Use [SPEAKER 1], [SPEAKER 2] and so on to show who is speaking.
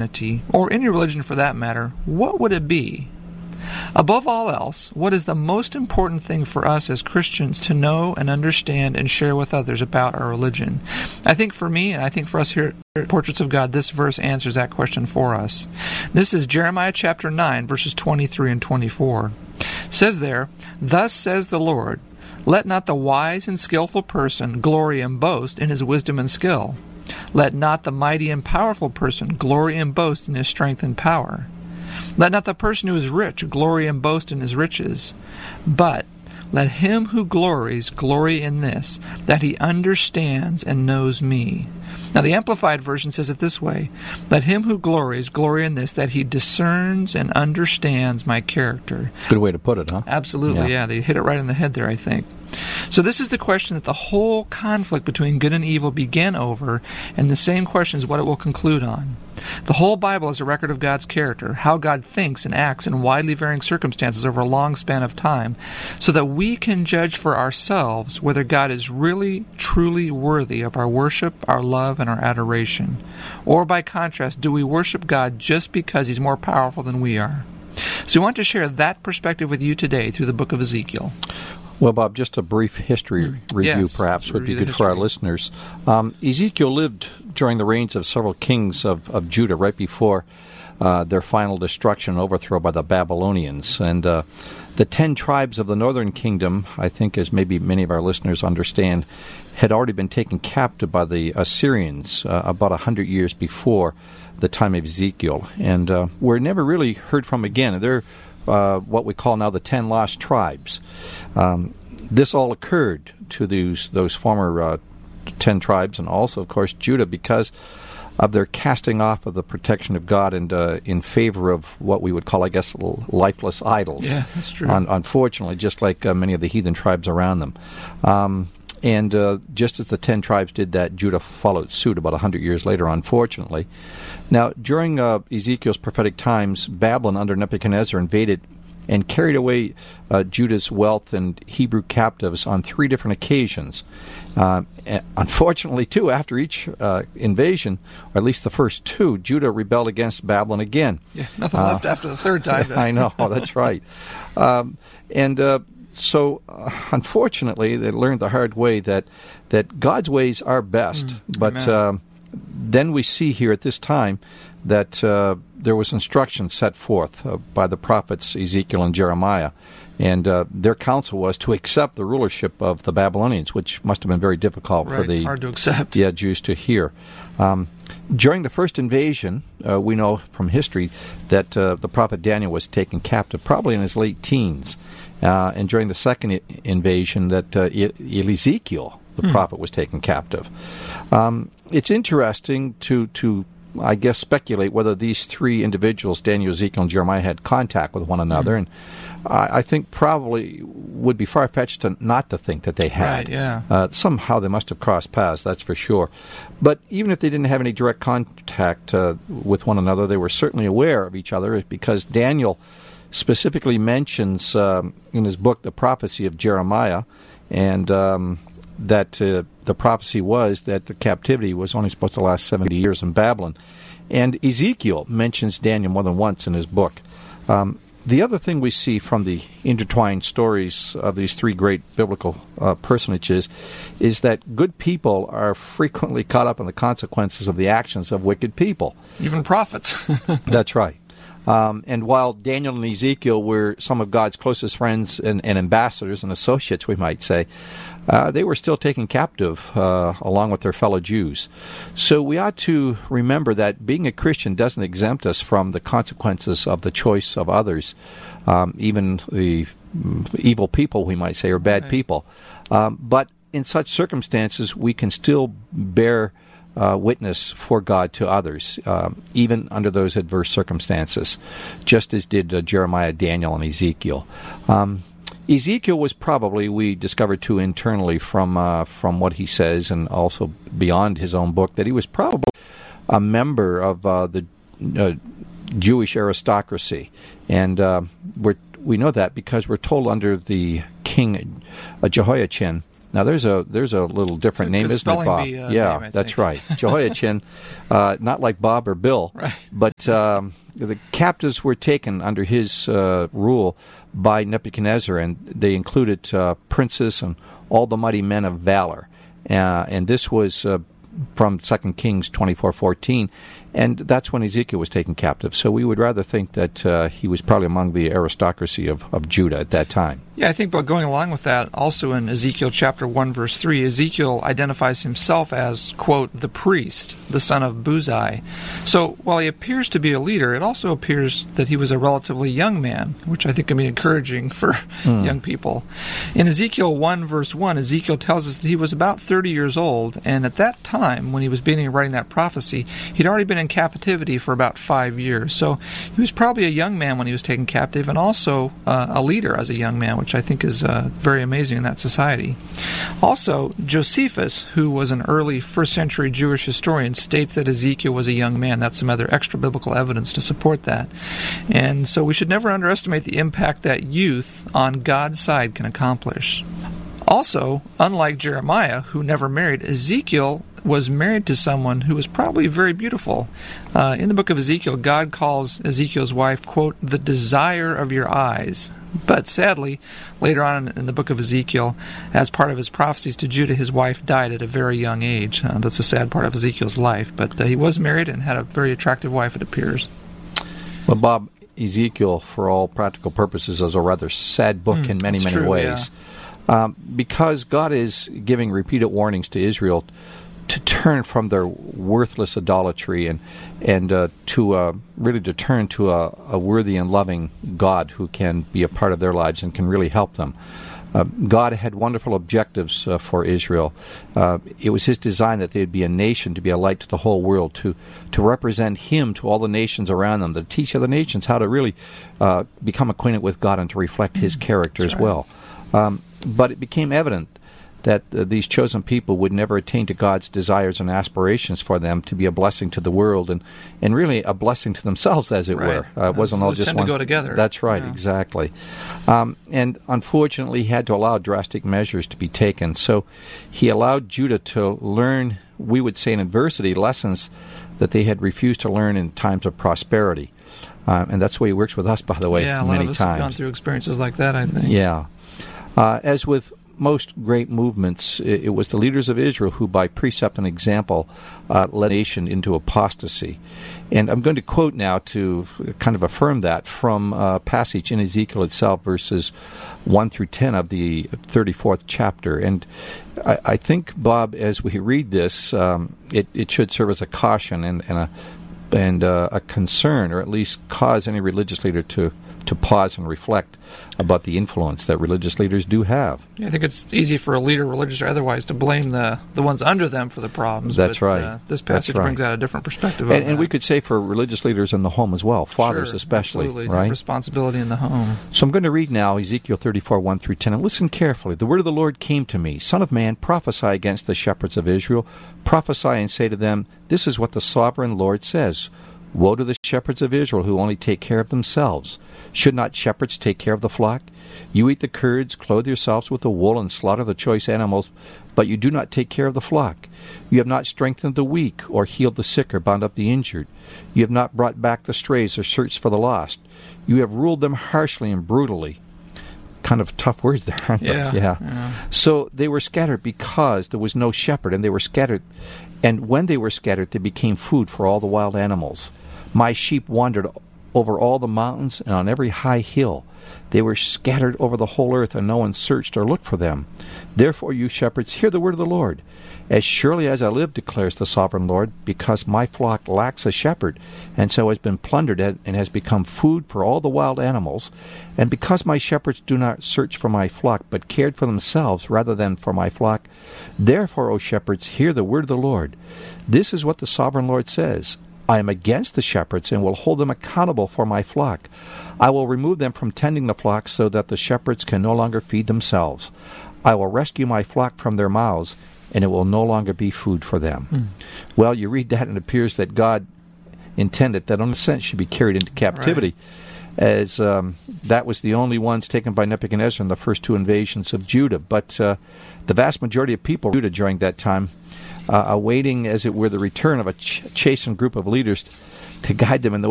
[SPEAKER 1] or any religion for that matter, what would it be? Above all else, what is the most important thing for us as Christians to know and understand and share with others about our religion? I think for me, and I think for us here at Portraits of God, this verse answers that question for us. This is Jeremiah chapter 9, verses 23 and 24. It says there, "Thus says the Lord, let not the wise and skillful person glory and boast in his wisdom and skill. Let not the mighty and powerful person glory and boast in his strength and power. Let not the person who is rich glory and boast in his riches. But let him who glories glory in this, that he understands and knows me." Now the Amplified Version says it this way, "Let him who glories glory in this, that he discerns and understands my character."
[SPEAKER 2] Good way to put it, huh?
[SPEAKER 1] Absolutely, yeah. They hit it right in the head there, I think. So this is the question that the whole conflict between good and evil began over, and the same question is what it will conclude on. The whole Bible is a record of God's character, how God thinks and acts in widely varying circumstances over a long span of time, so that we can judge for ourselves whether God is really, truly worthy of our worship, our love, and our adoration. Or by contrast, do we worship God just because He's more powerful than we are? So we want to share that perspective with you today through the book of Ezekiel.
[SPEAKER 2] Well, Bob, just a brief history review perhaps would be good for our listeners. Ezekiel lived during the reigns of several kings of Judah right before their final destruction and overthrow by the Babylonians. And the 10 tribes of the northern kingdom, I think as maybe many of our listeners understand, had already been taken captive by the Assyrians about 100 years before the time of Ezekiel. And were never really heard from again. They're what we call now the 10 lost tribes. This all occurred to those former 10 tribes, and also, of course, Judah, because of their casting off of the protection of God and in favor of what we would call, I guess, lifeless idols.
[SPEAKER 1] Yeah, that's true.
[SPEAKER 2] Unfortunately, just like many of the heathen tribes around them. And just as the 10 tribes did that, Judah followed suit about 100 years later, unfortunately. Now, during Ezekiel's prophetic times, Babylon under Nebuchadnezzar invaded and carried away Judah's wealth and Hebrew captives on 3 different occasions. Unfortunately, too, after each invasion, or at least the first 2, Judah rebelled against Babylon again.
[SPEAKER 1] Yeah, nothing left after the third time.
[SPEAKER 2] I know, that's right. So, unfortunately, they learned the hard way that God's ways are best. But then we see here at this time that there was instruction set forth by the prophets Ezekiel and Jeremiah, and their counsel was to accept the rulership of the Babylonians, which must have been very difficult for the
[SPEAKER 1] hard to accept.
[SPEAKER 2] Jews to hear. During the first invasion, we know from history that the prophet Daniel was taken captive, probably in his late teens. And during the second invasion, that Ezekiel, the prophet, was taken captive. It's interesting to, I guess, speculate whether these 3 individuals, Daniel, Ezekiel, and Jeremiah, had contact with one another. And I think probably would be far-fetched not to think that they had.
[SPEAKER 1] Right, yeah.
[SPEAKER 2] Somehow they must have crossed paths, that's for sure. But even if they didn't have any direct contact with one another, they were certainly aware of each other, because Daniel specifically mentions in his book the prophecy of Jeremiah, and that the prophecy was that the captivity was only supposed to last 70 years in Babylon. And Ezekiel mentions Daniel more than once in his book. The other thing we see from the intertwined stories of these 3 great biblical personages is that good people are frequently caught up in the consequences of the actions of wicked people.
[SPEAKER 1] Even prophets.
[SPEAKER 2] That's right. And while Daniel and Ezekiel were some of God's closest friends and ambassadors and associates, we might say, they were still taken captive along with their fellow Jews. So we ought to remember that being a Christian doesn't exempt us from the consequences of the choice of others, even the evil people, we might say, or bad people. But in such circumstances, we can still bear witness for God to others, even under those adverse circumstances, just as did Jeremiah, Daniel, and Ezekiel. Ezekiel was probably, we discovered too internally from what he says, and also beyond his own book, that he was probably a member of the Jewish aristocracy. And we know that because we're told under the king Jehoiachin Now there's a little different name, isn't it, Bob?
[SPEAKER 1] Name,
[SPEAKER 2] that's right. Jehoiachin, not like Bob or Bill,
[SPEAKER 1] right.
[SPEAKER 2] But the captives were taken under his rule by Nebuchadnezzar, and they included princes and all the mighty men of valor. And this was from 2 Kings 24:14, and that's when Ezekiel was taken captive. So we would rather think that he was probably among the aristocracy of Judah at that time.
[SPEAKER 1] Yeah, I think, but going along with that, also in Ezekiel chapter 1, verse 3, Ezekiel identifies himself as, quote, the priest, the son of Buzai. So while he appears to be a leader, it also appears that he was a relatively young man, which I think can be encouraging for young people. In Ezekiel 1, verse 1, Ezekiel tells us that he was about 30 years old, and at that time, when he was beginning writing that prophecy, he'd already been in captivity for about 5 years. So he was probably a young man when he was taken captive, and also a leader as a young man, which I think is very amazing in that society. Also, Josephus, who was an early first-century Jewish historian, states that Ezekiel was a young man. That's some other extra-biblical evidence to support that. And so we should never underestimate the impact that youth on God's side can accomplish. Also, unlike Jeremiah, who never married, Ezekiel was married to someone who was probably very beautiful. In the book of Ezekiel, God calls Ezekiel's wife, quote, the desire of your eyes. But sadly, later on in the book of Ezekiel, as part of his prophecies to Judah, his wife died at a very young age. That's a sad part of Ezekiel's life. But he was married and had a very attractive wife, it appears.
[SPEAKER 2] Well, Bob, Ezekiel, for all practical purposes, is a rather sad book in many ways. Yeah. Because God is giving repeated warnings to Israel to turn from their worthless idolatry and to really to turn to a worthy and loving God who can be a part of their lives and can really help them. God had wonderful objectives for Israel. It was His design that they would be a nation, to be a light to the whole world, to represent Him to all the nations around them, to teach other nations how to really become acquainted with God and to reflect His character as well. But it became evident that these chosen people would never attain to God's desires and aspirations for them to be a blessing to the world and really a blessing to themselves, as it were. It wasn't all just one.
[SPEAKER 1] To go together.
[SPEAKER 2] That's right, exactly. And unfortunately, he had to allow drastic measures to be taken. So he allowed Judah to learn, we would say in adversity, lessons that they had refused to learn in times of prosperity. And that's the way he works with us, by the way,
[SPEAKER 1] many times. Yeah, a lot of us have gone through experiences like that, I think.
[SPEAKER 2] Yeah. As with most great movements, it was the leaders of Israel who, by precept and example, led the nation into apostasy. And I'm going to quote now to kind of affirm that from a passage in Ezekiel itself, verses 1 through 10 of the 34th chapter. And I think, Bob, as we read this, it should serve as a caution and a concern, or at least cause any religious leader to pause and reflect about the influence that religious leaders do have.
[SPEAKER 1] Yeah, I think it's easy for a leader, religious or otherwise, to blame the ones under them for the problems.
[SPEAKER 2] That's right.
[SPEAKER 1] This passage brings out a different perspective.
[SPEAKER 2] And we could say for religious leaders in the home as well, fathers especially.
[SPEAKER 1] Absolutely.
[SPEAKER 2] Right?
[SPEAKER 1] Responsibility in the home. So
[SPEAKER 2] I'm going to read now Ezekiel 34, 1 through 10, and listen carefully. The word of the Lord came to me, Son of man, prophesy against the shepherds of Israel. Prophesy and say to them, this is what the sovereign Lord says. Woe to the shepherds of Israel who only take care of themselves. Should not shepherds take care of the flock? You eat the curds, clothe yourselves with the wool, and slaughter the choice animals, but you do not take care of the flock. You have not strengthened the weak, or healed the sick, or bound up the injured. You have not brought back the strays, or searched for the lost. You have ruled them harshly and brutally. Kind of tough words there, aren't they?
[SPEAKER 1] Yeah.
[SPEAKER 2] So they were scattered because there was no shepherd, and they were scattered. And when they were scattered, they became food for all the wild animals. My sheep wandered over all the mountains and on every high hill. They were scattered over the whole earth, and no one searched or looked for them. Therefore, you shepherds, hear the word of the Lord. As surely as I live, declares the sovereign Lord, because my flock lacks a shepherd, and so has been plundered and has become food for all the wild animals, and because my shepherds do not search for my flock, but cared for themselves rather than for my flock, therefore, O shepherds, hear the word of the Lord. This is what the sovereign Lord says. I am against the shepherds and will hold them accountable for my flock. I will remove them from tending the flock so that the shepherds can no longer feed themselves. I will rescue my flock from their mouths, and it will no longer be food for them. Well, you read that and it appears that God intended, that only % should be carried into captivity, as that was the only ones taken by Nebuchadnezzar in the first 2 invasions of Judah. But the vast majority of people Judah during that time, awaiting, as it were, the return of a chastened group of leaders to guide them in the way